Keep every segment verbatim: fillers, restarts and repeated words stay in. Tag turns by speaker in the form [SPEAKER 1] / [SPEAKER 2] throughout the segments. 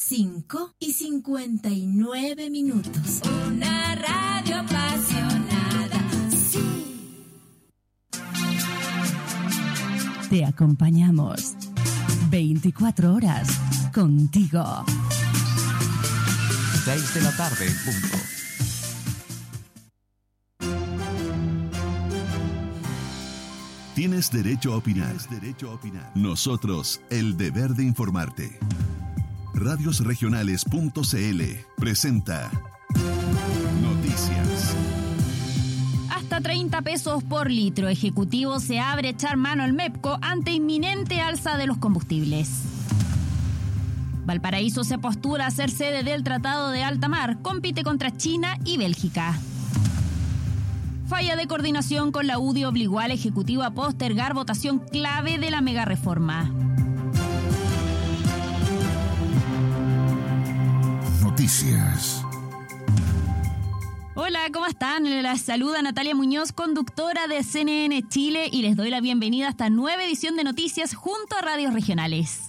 [SPEAKER 1] cinco y cincuenta y nueve minutos.
[SPEAKER 2] Una radio apasionada, sí.
[SPEAKER 3] Te acompañamos veinticuatro horas contigo.
[SPEAKER 4] seis de la tarde, punto.
[SPEAKER 5] Tienes derecho a opinar. Tienes derecho a opinar. Nosotros, el deber de informarte. radios regionales punto c l presenta Noticias.
[SPEAKER 6] Hasta treinta pesos por litro. Ejecutivo se abre a echar mano al MEPCO ante inminente alza de los combustibles. Valparaíso se postula a ser sede del Tratado de Alta Mar. Compite contra China y Bélgica. Falla de coordinación con la U D I obligó al Ejecutivo a postergar votación clave de la megareforma.
[SPEAKER 5] Noticias.
[SPEAKER 6] Hola, ¿cómo están? Les saluda Natalia Muñoz, conductora de C N N Chile, y les doy la bienvenida a esta nueva edición de Noticias junto a Radios Regionales.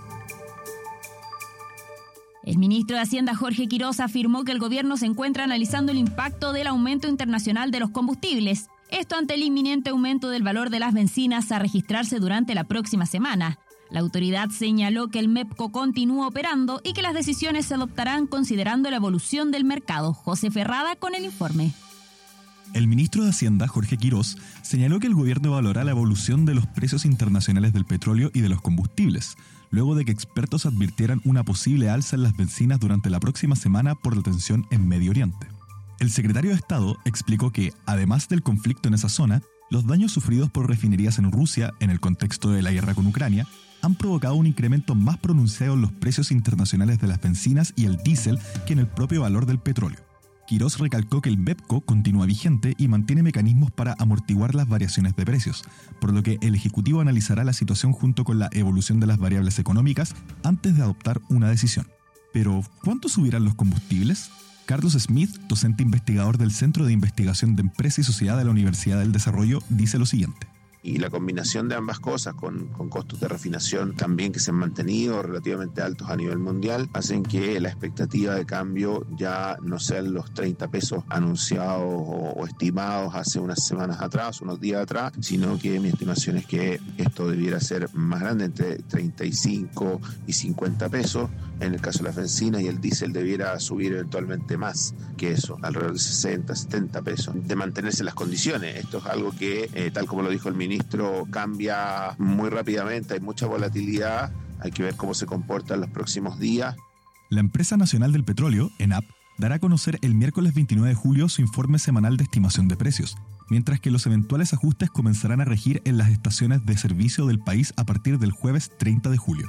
[SPEAKER 6] El ministro de Hacienda, Jorge Quirós, afirmó que el gobierno se encuentra analizando el impacto del aumento internacional de los combustibles. Esto ante el inminente aumento del valor de las bencinas a registrarse durante la próxima semana. La autoridad señaló que el MEPCO continúa operando y que las decisiones se adoptarán considerando la evolución del mercado. José Ferrada con el informe.
[SPEAKER 7] El ministro de Hacienda, Jorge Quirós, señaló que el gobierno valora la evolución de los precios internacionales del petróleo y de los combustibles, luego de que expertos advirtieran una posible alza en las bencinas durante la próxima semana por la tensión en Medio Oriente. El secretario de Estado explicó que, además del conflicto en esa zona, los daños sufridos por refinerías en Rusia, en el contexto de la guerra con Ucrania, han provocado un incremento más pronunciado en los precios internacionales de las bencinas y el diésel que en el propio valor del petróleo. Quirós recalcó que el MEPCO continúa vigente y mantiene mecanismos para amortiguar las variaciones de precios, por lo que el Ejecutivo analizará la situación junto con la evolución de las variables económicas antes de adoptar una decisión. Pero, ¿cuánto subirán los combustibles? Carlos Smith, docente investigador del Centro de Investigación de Empresa y Sociedad de la Universidad del Desarrollo, dice lo siguiente.
[SPEAKER 8] Y la combinación de ambas cosas, con, con costos de refinación también que se han mantenido relativamente altos a nivel mundial, hacen que la expectativa de cambio ya no sean los treinta pesos anunciados o, o estimados hace unas semanas atrás, unos días atrás, sino que mi estimación es que esto debiera ser más grande, entre treinta y cinco y cincuenta pesos. En el caso de la bencina, y el diésel debiera subir eventualmente más que eso, alrededor de sesenta, setenta pesos, de mantenerse las condiciones. Esto es algo que, eh, tal como lo dijo el ministro, cambia muy rápidamente, hay mucha volatilidad, hay que ver cómo se comporta en los próximos días.
[SPEAKER 7] La Empresa Nacional del Petróleo, ENAP, dará a conocer el miércoles veintinueve de julio su informe semanal de estimación de precios, mientras que los eventuales ajustes comenzarán a regir en las estaciones de servicio del país a partir del jueves treinta de julio.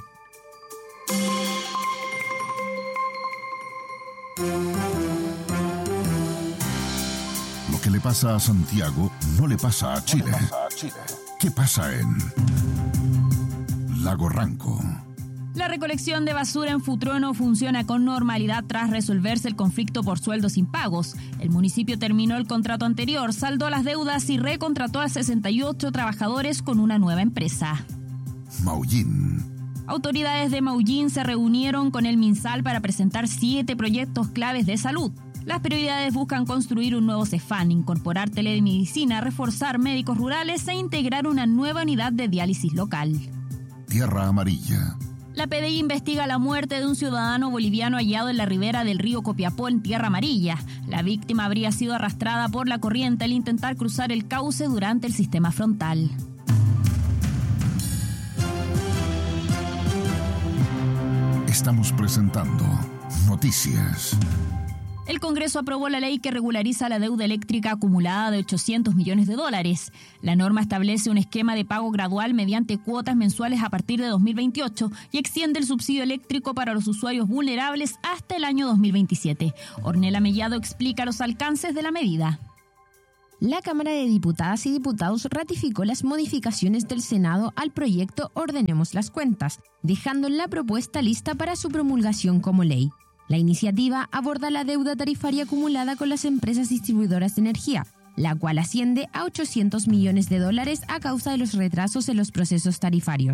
[SPEAKER 5] Lo que le pasa a Santiago no le pasa a Chile. ¿Qué pasa en Lago Ranco?
[SPEAKER 6] La recolección de basura en Futrono funciona con normalidad tras resolverse el conflicto por sueldos impagos. El municipio terminó el contrato anterior, saldó las deudas y recontrató a sesenta y ocho trabajadores con una nueva empresa.
[SPEAKER 5] Maullín.
[SPEAKER 6] Autoridades de Maullín se reunieron con el MinSal para presentar siete proyectos claves de salud. Las prioridades buscan construir un nuevo CEFAN, incorporar telemedicina, reforzar médicos rurales e integrar una nueva unidad de diálisis local.
[SPEAKER 5] Tierra Amarilla.
[SPEAKER 6] La P D I investiga la muerte de un ciudadano boliviano hallado en la ribera del río Copiapó en Tierra Amarilla. La víctima habría sido arrastrada por la corriente al intentar cruzar el cauce durante el sistema frontal.
[SPEAKER 5] Estamos presentando Noticias.
[SPEAKER 6] El Congreso aprobó la ley que regulariza la deuda eléctrica acumulada de ochocientos millones de dólares. La norma establece un esquema de pago gradual mediante cuotas mensuales a partir de dos mil veintiocho y extiende el subsidio eléctrico para los usuarios vulnerables hasta el año dos mil veintisiete. Ornella Mellado explica los alcances de la medida.
[SPEAKER 9] La Cámara de Diputadas y Diputados ratificó las modificaciones del Senado al proyecto Ordenemos las Cuentas, dejando la propuesta lista para su promulgación como ley. La iniciativa aborda la deuda tarifaria acumulada con las empresas distribuidoras de energía, la cual asciende a ochocientos millones de dólares a causa de los retrasos en los procesos tarifarios.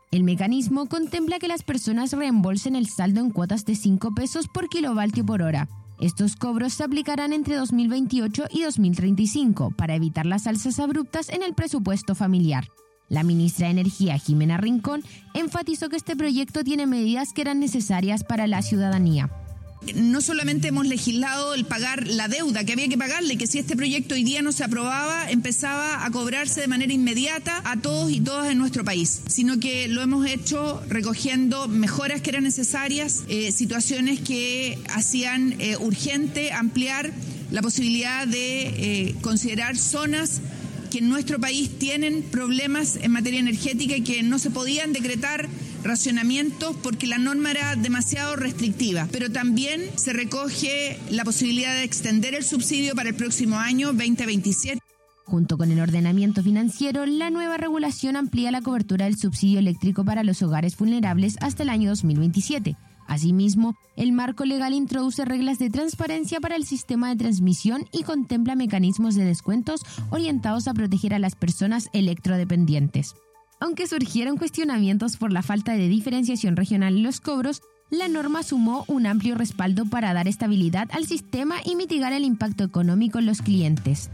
[SPEAKER 9] El mecanismo contempla que las personas reembolsen el saldo en cuotas de cinco pesos por kilovatio por hora. Estos cobros se aplicarán entre dos mil veintiocho y dos mil treinta y cinco para evitar las alzas abruptas en el presupuesto familiar. La ministra de Energía, Jimena Rincón, enfatizó que este proyecto tiene medidas que eran necesarias para la ciudadanía.
[SPEAKER 4] No solamente hemos legislado el pagar la deuda que había que pagarle, que si este proyecto hoy día no se aprobaba, empezaba a cobrarse de manera inmediata a todos y todas en nuestro país, sino que lo hemos hecho recogiendo mejoras que eran necesarias, eh, situaciones que hacían eh, urgente ampliar la posibilidad de eh, considerar zonas que en nuestro país tienen problemas en materia energética y que no se podían decretar racionamientos porque la norma era demasiado restrictiva, pero también se recoge la posibilidad de extender el subsidio para el próximo año veinte veintisiete.
[SPEAKER 9] Junto con el ordenamiento financiero, la nueva regulación amplía la cobertura del subsidio eléctrico para los hogares vulnerables hasta el año dos mil veintisiete. Asimismo, el marco legal introduce reglas de transparencia para el sistema de transmisión y contempla mecanismos de descuentos orientados a proteger a las personas electrodependientes. Aunque surgieron cuestionamientos por la falta de diferenciación regional en los cobros, la norma sumó un amplio respaldo para dar estabilidad al sistema y mitigar el impacto económico en los clientes.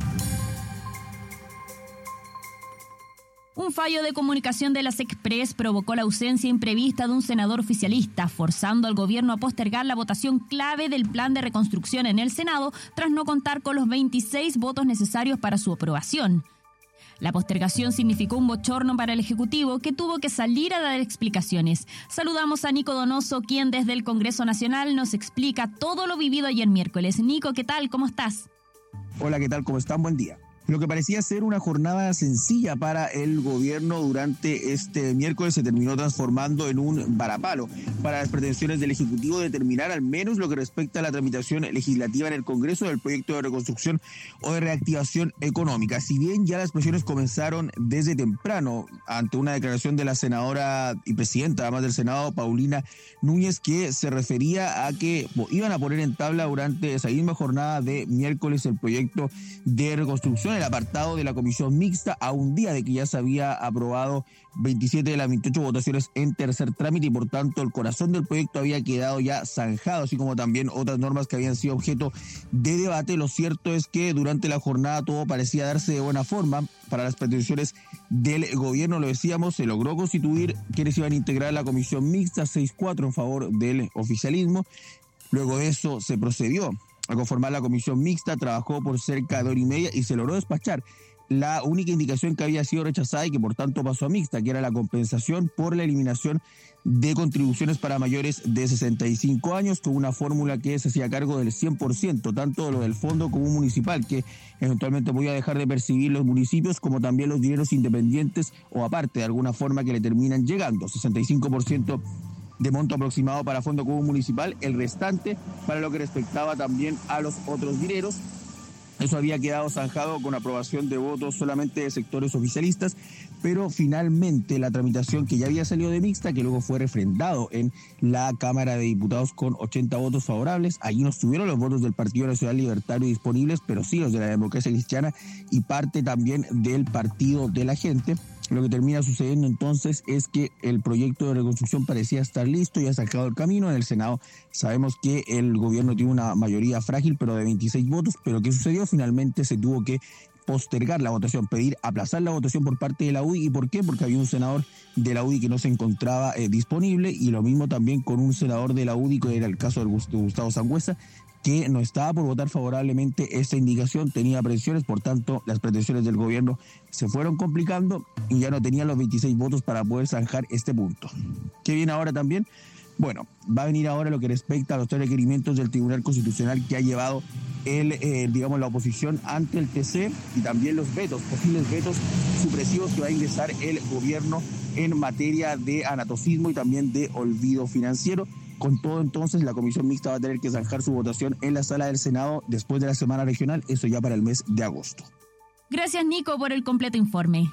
[SPEAKER 6] Un fallo de comunicación de las Express provocó la ausencia imprevista de un senador oficialista, forzando al gobierno a postergar la votación clave del plan de reconstrucción en el Senado tras no contar con los veintiséis votos necesarios para su aprobación. La postergación significó un bochorno para el Ejecutivo, que tuvo que salir a dar explicaciones. Saludamos a Nico Donoso, quien desde el Congreso Nacional nos explica todo lo vivido ayer miércoles. Nico, ¿qué tal? ¿Cómo estás?
[SPEAKER 10] Hola, ¿qué tal? ¿Cómo están? Buen día. Lo que parecía ser una jornada sencilla para el gobierno durante este miércoles se terminó transformando en un varapalo para las pretensiones del Ejecutivo de terminar al menos lo que respecta a la tramitación legislativa en el Congreso del proyecto de reconstrucción o de reactivación económica. Si bien ya las presiones comenzaron desde temprano ante una declaración de la senadora y presidenta, además del Senado, Paulina Núñez, que se refería a que iban a poner en tabla durante esa misma jornada de miércoles el proyecto de reconstrucción, el apartado de la comisión mixta, a un día de que ya se había aprobado veintisiete de las veintiocho votaciones en tercer trámite y por tanto el corazón del proyecto había quedado ya zanjado, así como también otras normas que habían sido objeto de debate. Lo cierto es que durante la jornada todo parecía darse de buena forma para las pretensiones del gobierno. Lo decíamos, se logró constituir quienes iban a integrar la comisión mixta, seis cuatro en favor del oficialismo. Luego de eso se procedió a conformar la comisión mixta, trabajó por cerca de hora y media y se logró despachar la única indicación que había sido rechazada y que por tanto pasó a mixta, que era la compensación por la eliminación de contribuciones para mayores de sesenta y cinco años, con una fórmula que se hacía cargo del cien por ciento, tanto de lo del fondo como municipal, que eventualmente podía dejar de percibir los municipios, como también los dineros independientes o aparte de alguna forma que le terminan llegando, sesenta y cinco por ciento de monto aproximado para fondo común municipal, el restante para lo que respectaba también a los otros dineros. Eso había quedado zanjado con aprobación de votos solamente de sectores oficialistas, pero finalmente la tramitación que ya había salido de mixta, que luego fue refrendado en la Cámara de Diputados con ochenta votos favorables, allí no estuvieron los votos del Partido Nacional Libertario disponibles, pero sí los de la Democracia Cristiana y parte también del Partido de la Gente. Lo que termina sucediendo entonces es que el proyecto de reconstrucción parecía estar listo y ha sacado el camino. En el Senado sabemos que el gobierno tiene una mayoría frágil, pero de veintiséis votos. Pero ¿qué sucedió? Finalmente se tuvo que postergar la votación, pedir aplazar la votación por parte de la U D I. ¿Y por qué? Porque había un senador de la U D I que no se encontraba eh, disponible, y lo mismo también con un senador de la U D I, que era el caso de Gustavo Sangüesa, que no estaba por votar favorablemente esta indicación, tenía presiones, por tanto las pretensiones del gobierno se fueron complicando y ya no tenían los veintiséis votos para poder zanjar este punto. ¿Qué viene ahora también? Bueno, va a venir ahora lo que respecta a los tres requerimientos del Tribunal Constitucional que ha llevado el, eh, digamos, la oposición ante el T C, y también los vetos, posibles vetos supresivos que va a ingresar el gobierno en materia de anatocismo y también de olvido financiero. Con todo, entonces, la comisión mixta va a tener que zanjar su votación en la sala del Senado después de la semana regional, eso ya para el mes de agosto.
[SPEAKER 6] Gracias, Nico, por el completo informe.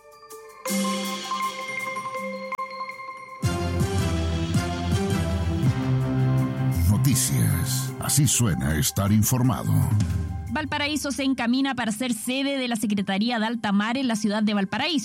[SPEAKER 5] Noticias. Así suena estar informado.
[SPEAKER 6] Valparaíso se encamina para ser sede de la Secretaría de Alta Mar en la ciudad de Valparaíso.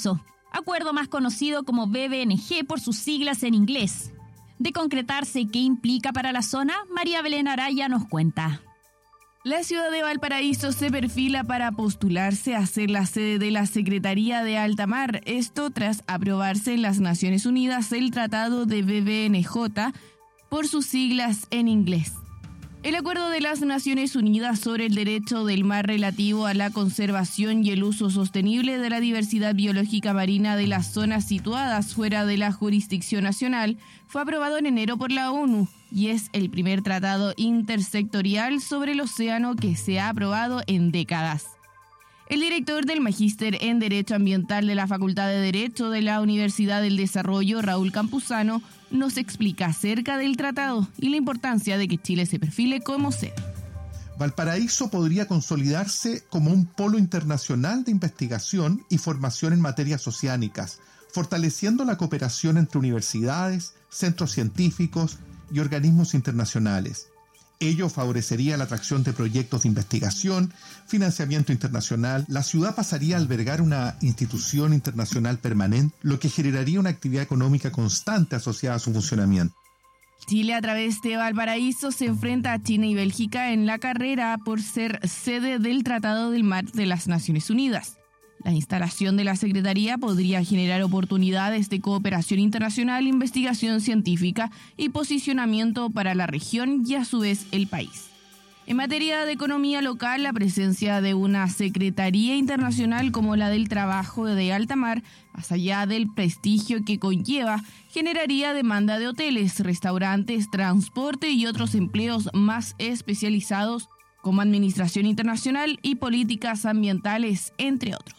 [SPEAKER 6] acuerdo más conocido como B B N G por sus siglas en inglés. De concretarse qué implica para la zona, María Belén Araya nos cuenta.
[SPEAKER 11] La ciudad de Valparaíso se perfila para postularse a ser la sede de la Secretaría de Alta Mar, esto tras aprobarse en las Naciones Unidas el Tratado de B B N J por sus siglas en inglés. El Acuerdo de las Naciones Unidas sobre el Derecho del Mar relativo a la conservación y el uso sostenible de la diversidad biológica marina de las zonas situadas fuera de la jurisdicción nacional fue aprobado en enero por la ONU y es el primer tratado intersectorial sobre el océano que se ha aprobado en décadas. El director del Magíster en Derecho Ambiental de la Facultad de Derecho de la Universidad del Desarrollo, Raúl Campuzano, nos explica acerca del tratado y la importancia de que Chile se perfile como sede.
[SPEAKER 12] Valparaíso podría consolidarse como un polo internacional de investigación y formación en materias oceánicas, fortaleciendo la cooperación entre universidades, centros científicos y organismos internacionales. Ello favorecería la atracción de proyectos de investigación, financiamiento internacional. La ciudad pasaría a albergar una institución internacional permanente, lo que generaría una actividad económica constante asociada a su funcionamiento.
[SPEAKER 11] Chile, a través de Valparaíso, se enfrenta a China y Bélgica en la carrera por ser sede del Tratado del Mar de las Naciones Unidas. La instalación de la Secretaría podría generar oportunidades de cooperación internacional, investigación científica y posicionamiento para la región y a su vez el país. En materia de economía local, la presencia de una Secretaría Internacional como la del Trabajo de Alta Mar, más allá del prestigio que conlleva, generaría demanda de hoteles, restaurantes, transporte y otros empleos más especializados como administración internacional y políticas ambientales, entre otros.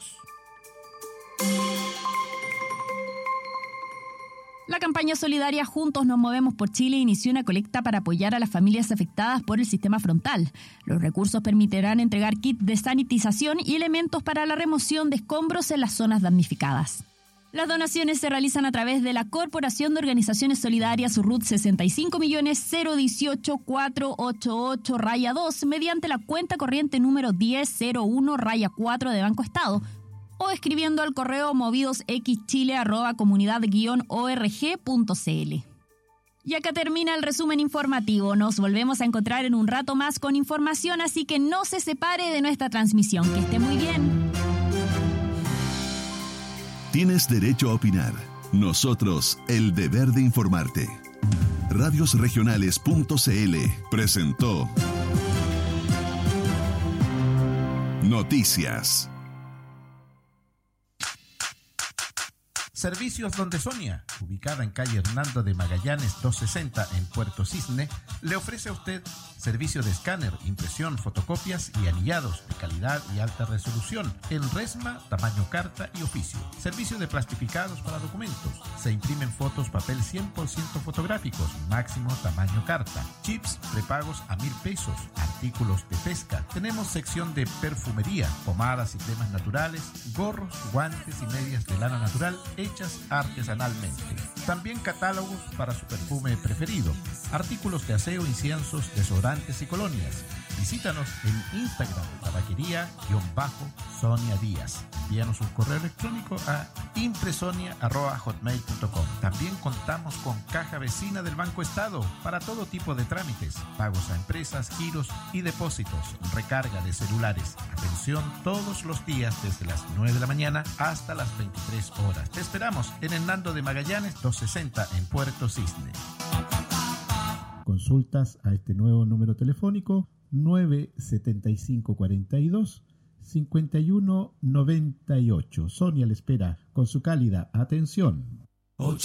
[SPEAKER 6] La campaña solidaria Juntos Nos Movemos por Chile inició una colecta para apoyar a las familias afectadas por el sistema frontal. Los recursos permitirán entregar kits de sanitización y elementos para la remoción de escombros en las zonas damnificadas. Las donaciones se realizan a través de la Corporación de Organizaciones Solidarias R U T sesenta y cinco millones cero dieciocho cuatrocientos ochenta y ocho raya dos mediante la cuenta corriente número diez cero uno raya cuatro de Banco Estado o escribiendo al correo movidosxchile arroba comunidad guión org punto cl. Y acá termina el resumen informativo. Nos volvemos a encontrar en un rato más con información, así que no se separe de nuestra transmisión. Que esté muy bien.
[SPEAKER 5] Tienes derecho a opinar. Nosotros, el deber de informarte. radios regionales punto cl presentó Noticias.
[SPEAKER 13] Servicios Donde Sonia, ubicada en calle Hernando de Magallanes doscientos sesenta en Puerto Cisne, le ofrece a usted servicio de escáner, impresión, fotocopias y anillados de calidad y alta resolución en resma, tamaño carta y oficio. Servicio de plastificados para documentos. Se imprimen fotos papel cien por ciento fotográficos, máximo tamaño carta. Chips prepagos a mil pesos. Artículos de pesca. Tenemos sección de perfumería, pomadas y cremas naturales, gorros, guantes y medias de lana natural hechas artesanalmente. También catálogos para su perfume preferido. Artículos de aseo, inciensos, desodorantes y colonias. Visítanos en Instagram, tabaquería-Sonia Díaz. Envíanos un correo electrónico a impresonia arroba hotmail punto com. También contamos con caja vecina del Banco Estado para todo tipo de trámites, pagos a empresas, giros y depósitos, recarga de celulares. Atención todos los días desde las nueve de la mañana hasta las veintitrés horas. Te esperamos en Hernando de Magallanes doscientos sesenta en Puerto Cisne.
[SPEAKER 14] Consultas a este nuevo número telefónico nueve setenta y cinco cuarenta y dos cincuenta y uno noventa y ocho. Sonia le espera con su cálida atención.